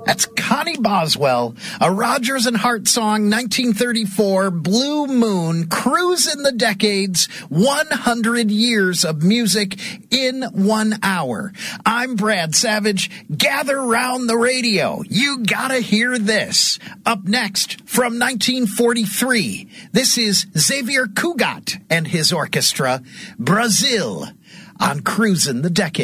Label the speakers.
Speaker 1: That's Connie Boswell, a Rodgers and Hart song, 1934, Blue Moon, Cruising the Decades, 100 years of music in 1 hour. I'm Brad Savage. Gather round the radio. You gotta hear this. Up next, from 1943, this is Xavier Cugat and his orchestra, Brazil, on Cruising the Decades.